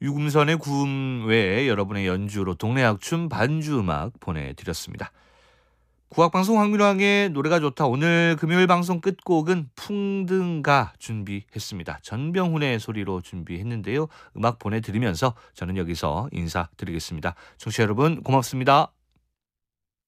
유금선의 구음 외에 여러분의 연주로 동네악춤 반주 음악 보내드렸습니다. 국악방송 황민왕의 노래가 좋다. 오늘 금요일 방송 끝곡은 풍등가 준비했습니다. 전병훈의 소리로 준비했는데요. 음악 보내드리면서 저는 여기서 인사드리겠습니다. 청취자 여러분 고맙습니다.